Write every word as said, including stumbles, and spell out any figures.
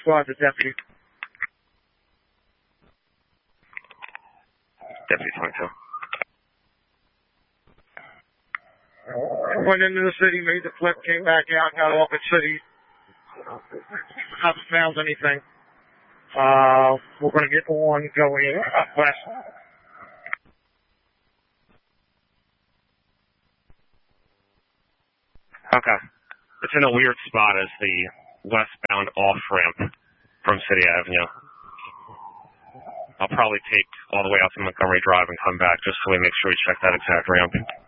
squad, the deputy. Deputy twenty-two. Went into the city, made the flip, came back out, got off at city. Haven't found anything. Uh, we're going to get on going up west. Okay. It's in a weird spot as the westbound off-ramp from City Avenue. I'll probably take all the way out to Montgomery Drive and come back just so we make sure we check that exact ramp.